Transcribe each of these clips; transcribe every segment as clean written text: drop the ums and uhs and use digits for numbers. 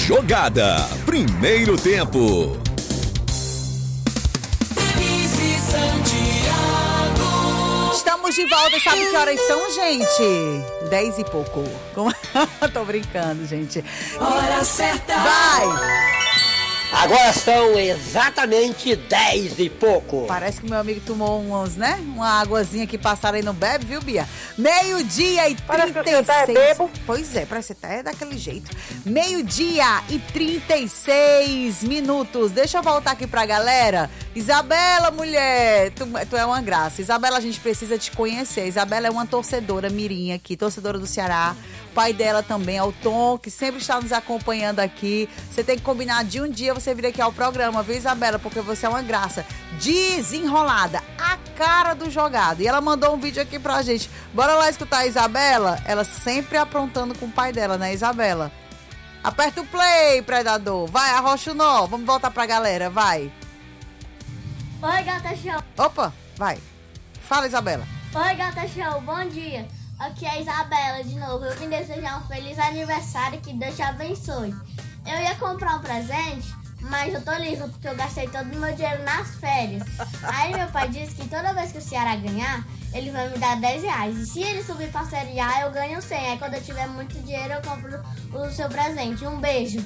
Jogada. Primeiro tempo. Estamos de volta, sabe que horas são, gente? 10 e pouco. Tô brincando, gente. Hora certa. Vai! Agora são exatamente 10 e pouco. Parece que meu amigo tomou uma águazinha que passaram aí no bebe, viu, Bia? 12:36. Parece que você tá bebo. Pois é, parece que tá daquele jeito. 12:36 minutos. Deixa eu voltar aqui pra galera. Isabela, mulher, tu é uma graça. Isabela, a gente precisa te conhecer. Isabela é uma torcedora mirim aqui, torcedora do Ceará. O pai dela também é o Tom, que sempre está nos acompanhando aqui. Você tem que combinar de um dia você vir aqui ao programa, viu, Isabela? Porque você é uma graça. Desenrolada, a cara do jogado. E ela mandou um vídeo aqui pra gente. Bora lá escutar a Isabela? Ela sempre aprontando com o pai dela, né, Isabela? Aperta o play, predador. Vai, arrocha o nó. Vamos voltar pra galera, vai. Oi, Gata Show. Opa, vai. Fala, Isabela. Oi, Gata Show. Bom dia. Aqui é a Isabela de novo. Eu vim desejar um feliz aniversário, que Deus te abençoe. Eu ia comprar um presente, mas eu tô livre porque eu gastei todo o meu dinheiro nas férias. Aí meu pai disse que toda vez que o Ceará ganhar, ele vai me dar R$10. E se ele subir pra Série A, eu ganho 100. Aí quando eu tiver muito dinheiro, eu compro o seu presente. Um beijo.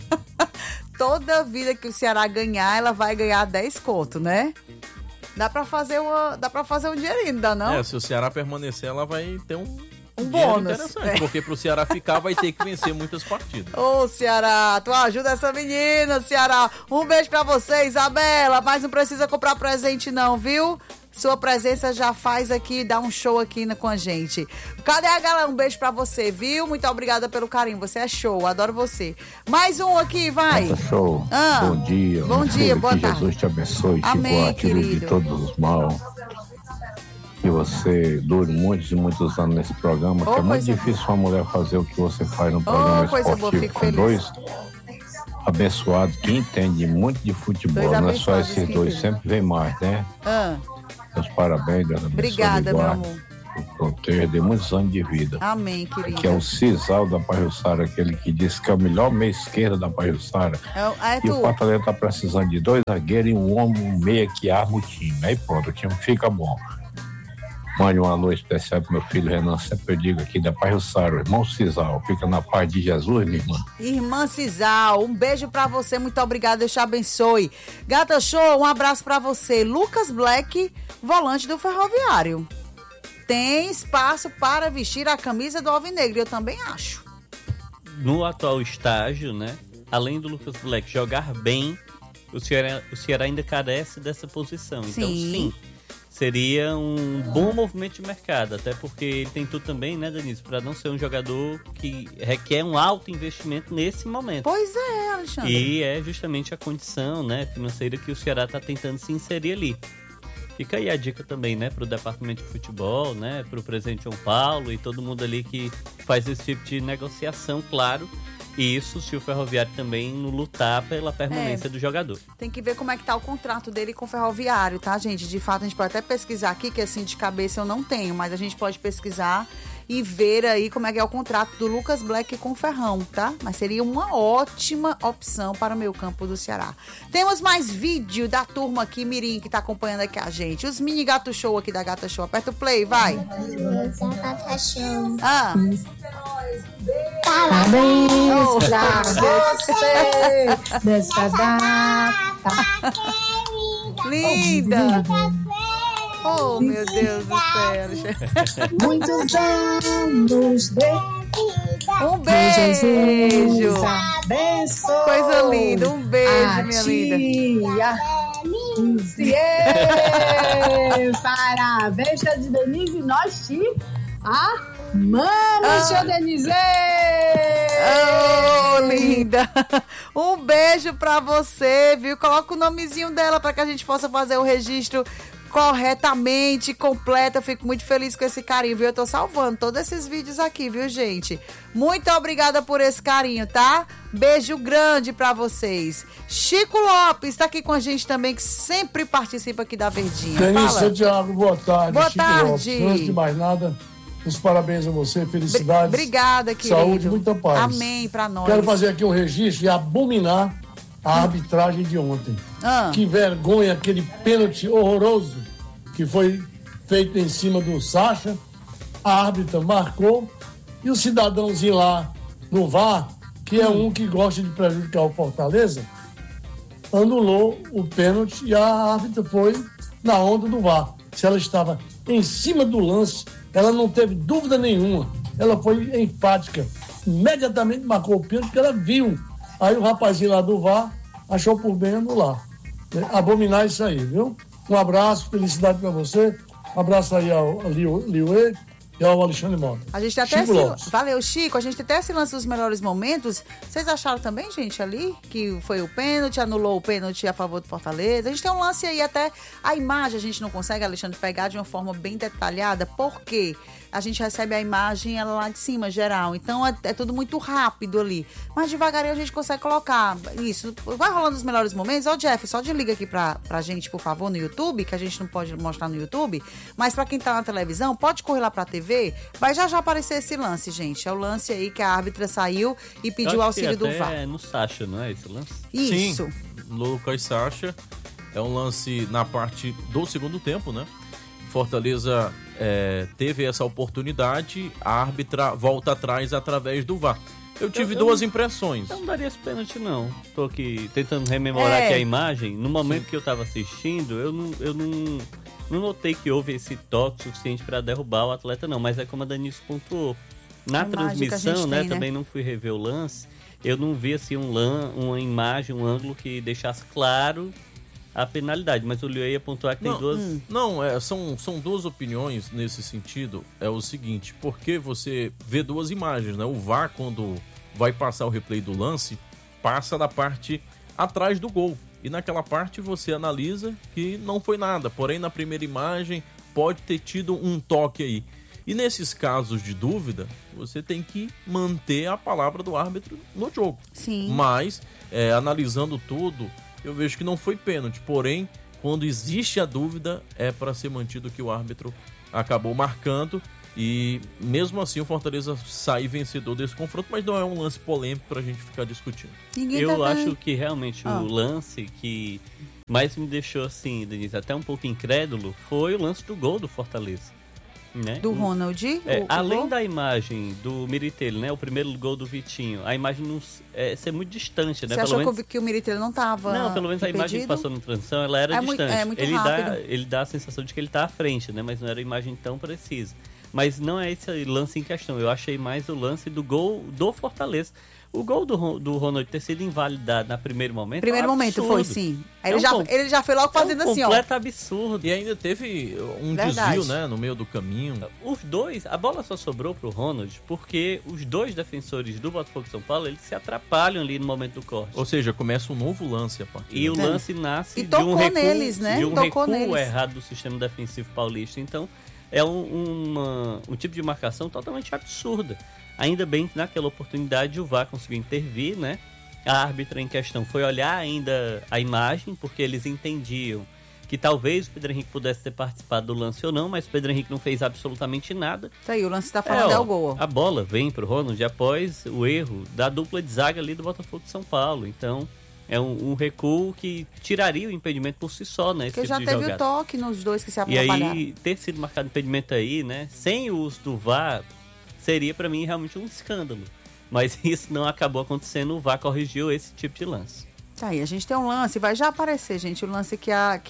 Toda vida que o Ceará ganhar, ela vai ganhar 10 conto, né? Dá pra fazer um dinheirinho, não dá não? Se o Ceará permanecer, ela vai ter um bônus. Interessante, porque pro Ceará ficar, vai ter que vencer muitas partidas. Ô, Ceará, tu ajuda essa menina, Ceará. Um beijo pra você, Isabela, mas não precisa comprar presente não, viu? Sua presença já faz aqui, dá um show aqui com a gente. Cadê a galera? Um beijo pra você, viu? Muito obrigada pelo carinho, você é show, adoro você. Mais um aqui, vai. Show. Bom dia. Bom dia, boa tarde. Jesus te abençoe, amém, te guarde de todos os mal. Que você dure muitos e muitos anos nesse programa, que é muito difícil uma mulher fazer o que você faz no programa esportivo. Com dois abençoados que entendem muito de futebol, não é só esses dois, sempre vem mais, né? Meus parabéns, Deus abençoe. Obrigada, meu amor. Proteja de muitos anos de vida. Amém, querida. Que é o Cisal da Pajuçara, aquele que disse que é o melhor meio esquerdo da Pajuçara. E o Fortaleza tá precisando de 2 zagueiros e um homem, um meia que arma o time. Aí pronto, o time fica bom. Mande uma noite especial pro meu filho Renan, sempre eu digo aqui da Pajuçara, o irmão Cisal. Fica na paz de Jesus, minha irmã. Irmã Cisal, um beijo pra você, muito obrigada, Deus te abençoe. Gata Show, um abraço pra você. Lucas Black, volante do Ferroviário. Tem espaço para vestir a camisa do Alvinegro, eu também acho. No atual estágio, né, além do Lucas Black jogar bem, o Ceará ainda carece dessa posição. Então, sim, seria um bom movimento de mercado, até porque ele tem tudo também, né, Denise, para não ser um jogador que requer um alto investimento nesse momento. Pois é, Alexandre. E é justamente a condição, né, financeira que o Ceará está tentando se inserir ali. Fica aí a dica também, né, pro departamento de futebol, né, pro presidente João Paulo e todo mundo ali que faz esse tipo de negociação, claro. E isso se o Ferroviário também não lutar pela permanência do jogador. Tem que ver como é que tá o contrato dele com o Ferroviário, tá, gente? De fato, a gente pode até pesquisar aqui, que assim de cabeça eu não tenho, mas a gente pode pesquisar e ver aí como é que é o contrato do Lucas Black com o Ferrão, tá? Mas seria uma ótima opção para o meio campo do Ceará. Temos mais vídeo da turma aqui, Mirim, que tá acompanhando aqui a gente. Os mini Gato Show aqui da Gata Show. Aperta o play, vai. Gata Show. Parabéns pra você nessa data. Linda! Oh, meu Deus do céu. Muitos anos de um beijo. Jesus abençoe. Coisa linda. Um beijo, minha linda. Parabéns, tia de Denise. E nós te amamos, tia Denise. Oh, linda. Um beijo pra você, viu? Coloca o nomezinho dela pra que a gente possa fazer o registro corretamente, completa. Fico muito feliz com esse carinho, viu? Eu tô salvando todos esses vídeos aqui, viu, gente? Muito obrigada por esse carinho, tá? Beijo grande pra vocês. Chico Lopes tá aqui com a gente também, que sempre participa aqui da Verdinha. Denise Santiago, boa tarde. Boa Chico tarde. Lopes. Antes de mais nada, Os parabéns a você, felicidades. Obrigada, querido. Saúde e muita paz. Amém pra nós. Quero fazer aqui um registro e abominar a arbitragem de ontem. Que vergonha, aquele pênalti horroroso que foi feito em cima do Sacha. A árbitra marcou e o cidadãozinho lá no VAR, que é um que gosta de prejudicar o Fortaleza, anulou o pênalti e a árbitra foi na onda do VAR. Se ela estava em cima do lance, ela não teve dúvida nenhuma. Ela foi enfática. Imediatamente marcou o pênalti porque ela viu. Aí o rapazinho lá do VAR achou por bem anular. Abominar isso aí, viu? Um abraço, felicidade para você. Um abraço aí ao Liuê e ao Alexandre Mota. A gente tem até Valeu, Chico. A gente tem até esse lance dos melhores momentos. Vocês acharam também, gente, ali, que foi o pênalti, anulou o pênalti a favor do Fortaleza? A gente tem um lance aí, até a imagem a gente não consegue, Alexandre, pegar de uma forma bem detalhada, porque a gente recebe a imagem ela lá de cima, geral. Então é tudo muito rápido ali. Mas devagarinho a gente consegue colocar isso. Vai rolando os melhores momentos. Ó, Jeff, só desliga aqui pra gente, por favor, no YouTube, que a gente não pode mostrar no YouTube. Mas pra quem tá na televisão, pode correr lá pra TV. Vai já aparecer esse lance, gente. É o lance aí que a árbitra saiu e pediu o auxílio do VAR. É no Sacha, não é esse lance? Isso. Sim, Lucas Sacha. É um lance na parte do segundo tempo, né? Fortaleza teve essa oportunidade, a árbitra volta atrás através do VAR. Eu tive duas impressões. Eu não daria esse pênalti, não. Tô aqui tentando rememorar aqui a imagem. No momento que eu tava assistindo, eu não notei que houve esse toque suficiente para derrubar o atleta, não. Mas é como a Danise pontuou. Na transmissão, né, também não fui rever o lance. Eu não vi assim uma imagem, um ângulo que deixasse claro a penalidade, mas o Liuê ia pontuar que tem duas... São duas opiniões nesse sentido. É o seguinte, porque você vê duas imagens, né? O VAR, quando vai passar o replay do lance, passa da parte atrás do gol. E naquela parte você analisa que não foi nada. Porém, na primeira imagem, pode ter tido um toque aí. E nesses casos de dúvida, você tem que manter a palavra do árbitro no jogo. Sim. Mas, analisando tudo, eu vejo que não foi pênalti. Porém, quando existe a dúvida, é para ser mantido que o árbitro acabou marcando. E mesmo assim o Fortaleza sai vencedor desse confronto, mas não é um lance polêmico pra gente ficar discutindo. Eu acho que realmente o lance que mais me deixou assim, Denise, até um pouco incrédulo, foi o lance do gol do Fortaleza. Né? Do Ronald? Além da imagem do Miritelli, né? O primeiro gol do Vitinho, a imagem não ser muito distante, né? Você achou que o Miritelli não estava? Não, pelo menos a imagem que passou na transição, ela era distante. Muito rápido. Ele dá a sensação de que ele está à frente, né? Mas não era a imagem tão precisa. Mas não é esse lance em questão. Eu achei mais o lance do gol do Fortaleza. O gol do Ronald ter sido invalidado no primeiro momento. Primeiro momento foi, sim. Aí ele já foi logo fazendo assim, ó. Completo absurdo. E ainda teve um desvio, né? No meio do caminho. Os dois, a bola só sobrou pro Ronald porque os dois defensores do Botafogo de São Paulo, eles se atrapalham ali no momento do corte. Ou seja, começa um novo lance a partir. E o lance nasce de um recuo, neles, né? De um recuo errado do sistema defensivo paulista. Então, é um tipo de marcação totalmente absurda. Ainda bem que naquela oportunidade o VAR conseguiu intervir, né? A árbitra em questão foi olhar ainda a imagem, porque eles entendiam que talvez o Pedro Henrique pudesse ter participado do lance ou não, mas o Pedro Henrique não fez absolutamente nada. Isso aí, o lance tá falando é o gol. A bola vem pro Ronald após o erro da dupla de zaga ali do Botafogo de São Paulo. Então, é um recuo que tiraria o impedimento por si só, né? Porque já teve o toque nos dois que se atrapalharam. E aí, ter sido marcado impedimento aí, né? Sem o uso do VAR, seria pra mim realmente um escândalo. Mas isso não acabou acontecendo, o VAR corrigiu esse tipo de lance. Tá aí, a gente tem um lance, vai já aparecer, gente, o lance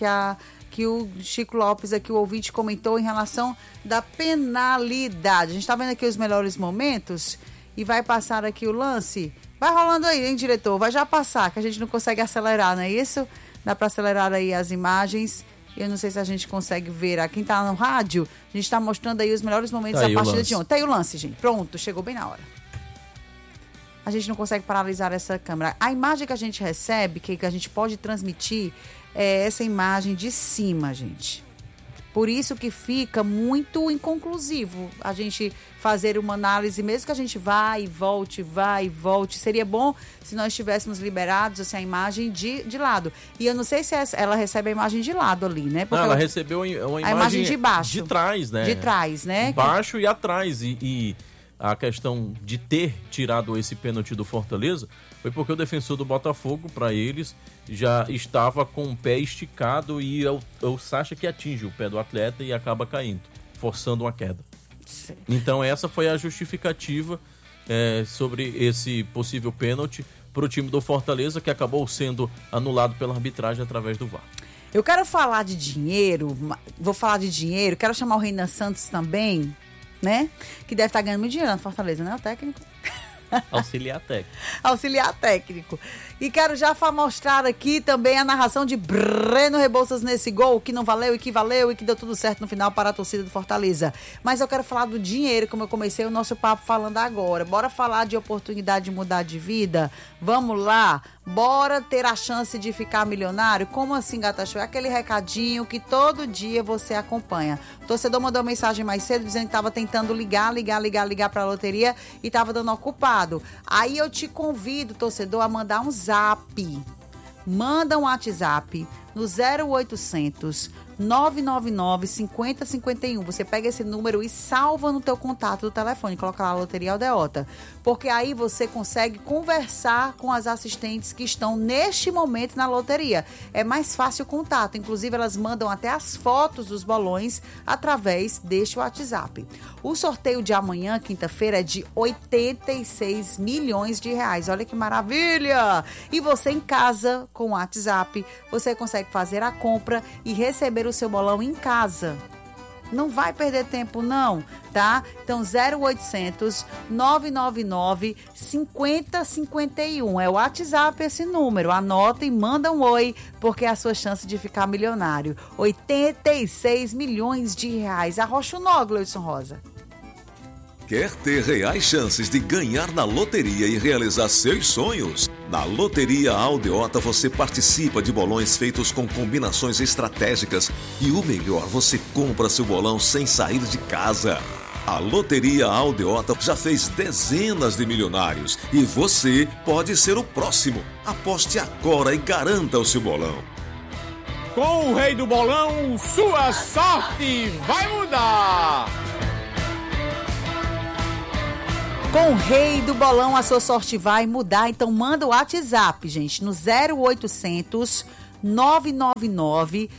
que o Chico Lopes aqui, o ouvinte, comentou em relação da penalidade. A gente tá vendo aqui os melhores momentos e vai passar aqui o lance. Vai rolando aí, hein, diretor? Vai já passar, que a gente não consegue acelerar, não é isso? Dá pra acelerar aí as imagens. Eu não sei se a gente consegue ver. Quem tá no rádio, a gente tá mostrando aí os melhores momentos da partida de ontem. Tá aí o lance, gente. Pronto, chegou bem na hora. A gente não consegue paralisar essa câmera. A imagem que a gente recebe, que a gente pode transmitir, é essa imagem de cima, gente. Por isso que fica muito inconclusivo a gente fazer uma análise, mesmo que a gente vai e volte. Seria bom se nós tivéssemos liberados assim, a imagem de lado. E eu não sei se ela recebe a imagem de lado ali, né? Porque ela recebeu uma imagem de baixo. De trás, né? De trás, né? Baixo e atrás. E a questão de ter tirado esse pênalti do Fortaleza foi porque o defensor do Botafogo, para eles, já estava com o pé esticado e é o Sacha que atinge o pé do atleta e acaba caindo, forçando uma queda. Sim. Então essa foi a justificativa sobre esse possível pênalti para o time do Fortaleza, que acabou sendo anulado pela arbitragem através do VAR. Eu quero falar de dinheiro, quero chamar o Renan Santos também, né? Que deve estar ganhando muito dinheiro na Fortaleza, né? O técnico. Auxiliar técnico. E quero já mostrar aqui também a narração de Breno Rebouças nesse gol, que não valeu e que valeu e que deu tudo certo no final para a torcida do Fortaleza. Mas eu quero falar do dinheiro, como eu comecei o nosso papo falando agora. Bora falar de oportunidade de mudar de vida? Vamos lá? Bora ter a chance de ficar milionário? Como assim, Gata Show? É aquele recadinho que todo dia você acompanha. O torcedor mandou uma mensagem mais cedo dizendo que estava tentando ligar para a loteria e estava dando ocupado. Aí eu te convido, torcedor, a mandar um zap. Manda um WhatsApp no 0800 999 5051. Você pega esse número e salva no teu contato do telefone, coloca lá a Loteria Aldeota, porque aí você consegue conversar com as assistentes que estão neste momento na loteria. É mais fácil o contato, inclusive elas mandam até as fotos dos bolões através deste WhatsApp. O sorteio de amanhã, quinta-feira, é de 86 milhões de reais. Olha que maravilha! E você em casa, com o WhatsApp, você consegue fazer a compra e receber o seu bolão em casa. Não vai perder tempo não, tá? Então 0800 999 5051 é o WhatsApp, esse número. Anota e manda um oi, porque é a sua chance de ficar milionário. 86 milhões de reais. Arrocha o nó, Gleudson Rosa. Quer ter reais chances de ganhar na loteria e realizar seus sonhos? Na Loteria Aldeota você participa de bolões feitos com combinações estratégicas e o melhor, você compra seu bolão sem sair de casa. A Loteria Aldeota já fez dezenas de milionários e você pode ser o próximo. Aposte agora e garanta o seu bolão. Com o Rei do Bolão, sua sorte vai mudar! Com o Rei do Bolão, a sua sorte vai mudar. Então manda o WhatsApp, gente, no 0800 999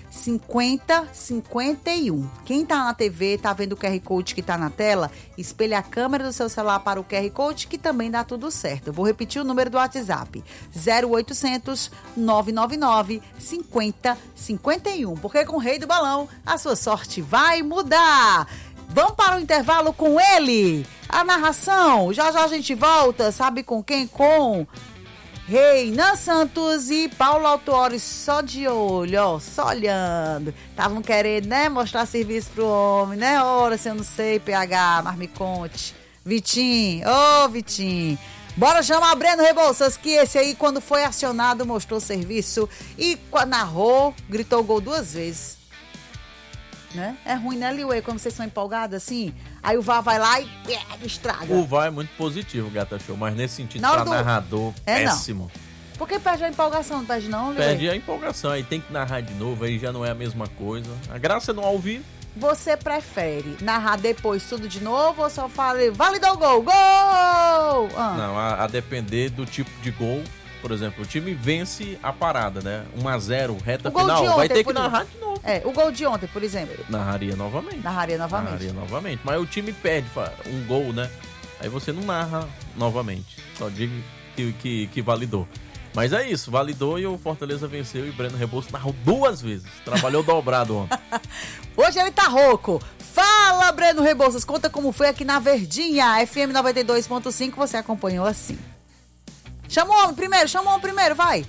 5051. Quem tá na TV, tá vendo o QR Code que tá na tela, espelha a câmera do seu celular para o QR Code, que também dá tudo certo. Eu vou repetir o número do WhatsApp: 0800 999 5051. Porque com o Rei do Bolão, a sua sorte vai mudar. Vamos para o intervalo com ele. A narração, já a gente volta, sabe com quem? Com Renan Santos e Paulo Autuori, só de olho, ó, só olhando. Estavam querendo, né, mostrar serviço pro homem, né? Ora, se eu não sei, PH, mas me conte. Vitinho, Vitinho. Bora chamar Breno Rebouças, que esse aí, quando foi acionado, mostrou serviço e narrou, gritou gol 2 vezes. Né? É ruim, né, Liuê, quando vocês são empolgados assim, aí o VAR vai lá e estraga. O VAR é muito positivo, Gata Show, mas nesse sentido, para narrador, péssimo. Não. Porque perde a empolgação, não perde não, Liuê? Perde a empolgação, aí tem que narrar de novo, aí já não é a mesma coisa. A graça é não ouvir. Você prefere narrar depois tudo de novo ou só fala, validou o gol, gol! Não, a depender do tipo de gol. Por exemplo, o time vence a parada, né? 1-0, reta final, ontem, vai ter que narrar de novo. O gol de ontem, por exemplo. Narraria novamente. Mas o time perde um gol, né? Aí você não narra novamente. Só diga que validou. Mas é isso, validou e o Fortaleza venceu e o Breno Rebouças narrou 2 vezes. Trabalhou dobrado ontem. Hoje ele tá rouco. Fala, Breno Rebouças, conta como foi aqui na Verdinha. FM 92.5, você acompanhou assim. Chama o homem primeiro, vai.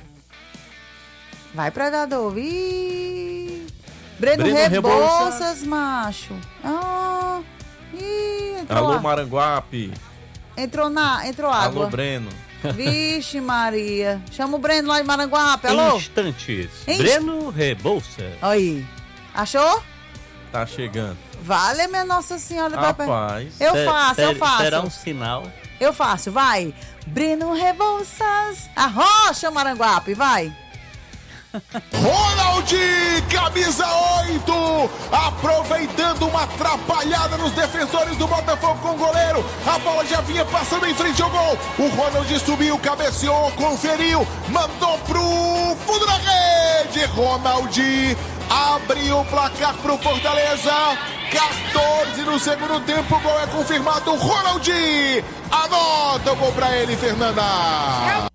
Vai, predador. Breno Rebouças, macho. Alô, lá. Maranguape. Entrou água. Alô, Breno. Vixe, Maria. Chama o Breno lá de Maranguape, alô? Instantes. Breno Rebouças. Aí. Achou? Tá chegando. Vale, minha Nossa Senhora. Rapaz. Eu faço. Será um sinal? Eu faço, vai. Breno Rebouças. Arrocha, Maranguape, vai. Ronald, camisa 8, aproveitando uma atrapalhada nos defensores do Botafogo com o goleiro. A bola já vinha passando em frente ao gol. O Ronald subiu, cabeceou, conferiu, mandou pro fundo da rede. Ronald abriu o placar pro Fortaleza. 14 no segundo tempo, o gol é confirmado. Ronald, anota o gol pra ele, Fernanda.